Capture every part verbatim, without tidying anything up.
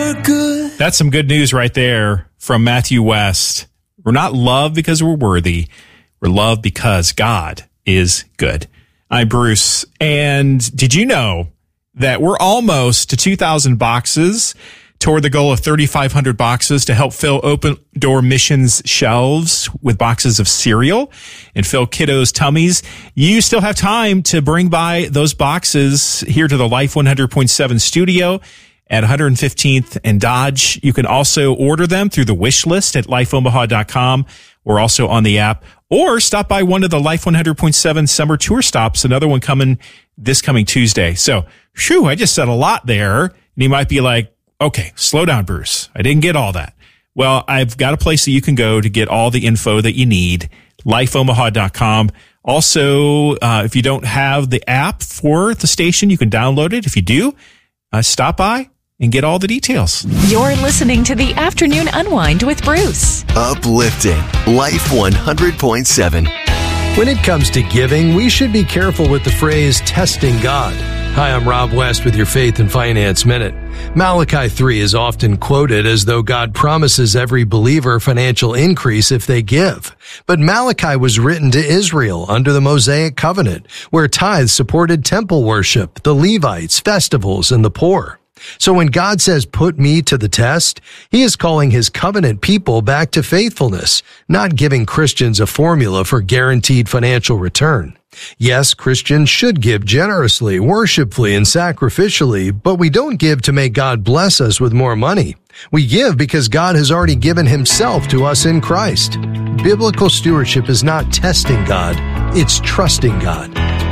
we're good. That's some good news right there from Matthew West. We're not loved because we're worthy. We're loved because God is good. I'm Bruce. And did you know that we're almost to two thousand boxes toward the goal of thirty-five hundred boxes to help fill Open Door Missions shelves with boxes of cereal and fill kiddos' tummies? You still have time to bring by those boxes here to the Life one hundred point seven studio at one hundred fifteenth and Dodge. You can also order them through the wish list at life omaha dot com or also on the app, or stop by one of the Life one hundred point seven summer tour stops, another one coming this coming Tuesday. So, phew, I just said a lot there. And you might be like, okay, slow down, Bruce. I didn't get all that. Well, I've got a place that you can go to get all the info that you need, life omaha dot com. Also, uh, if you don't have the app for the station, you can download it. If you do, uh, stop by and get all the details. You're listening to the Afternoon Unwind with Bruce. Uplifting Life one hundred point seven. When it comes to giving, we should be careful with the phrase testing God. Hi, I'm Rob West with your Faith and Finance Minute. Malachi three is often quoted as though God promises every believer financial increase if they give. But Malachi was written to Israel under the Mosaic covenant, where tithes supported temple worship, the Levites, festivals, and the poor. So when God says, put me to the test, he is calling his covenant people back to faithfulness, not giving Christians a formula for guaranteed financial return. Yes, Christians should give generously, worshipfully, and sacrificially, but we don't give to make God bless us with more money. We give because God has already given himself to us in Christ. Biblical stewardship is not testing God, it's trusting God.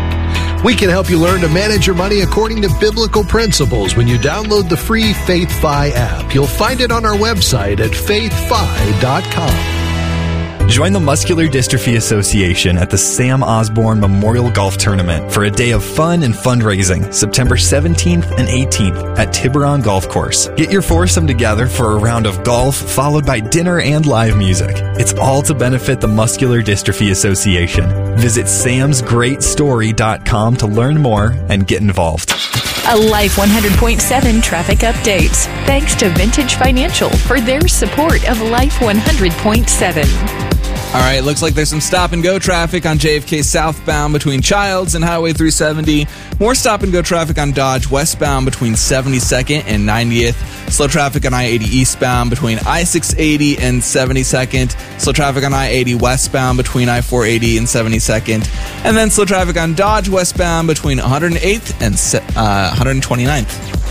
We can help you learn to manage your money according to biblical principles when you download the free FaithFi app. You'll find it on our website at faith fi dot com. Join the Muscular Dystrophy Association at the Sam Osborne Memorial Golf Tournament for a day of fun and fundraising, September seventeenth and eighteenth at Tiburon Golf Course. Get your foursome together for a round of golf, followed by dinner and live music. It's all to benefit the Muscular Dystrophy Association. Visit sams great story dot com to learn more and get involved. A Life one hundred point seven traffic update. Thanks to Vintage Financial for their support of Life one hundred point seven. All right, looks like there's some stop-and-go traffic on J F K southbound between Childs and Highway three seventy. More stop-and-go traffic on Dodge westbound between seventy-second and ninetieth. Slow traffic on I eighty eastbound between I six eighty and seventy-second. Slow traffic on I eighty westbound between I four eighty and seventy-second. And then slow traffic on Dodge westbound between one hundred eighth and uh, one hundred twenty-ninth.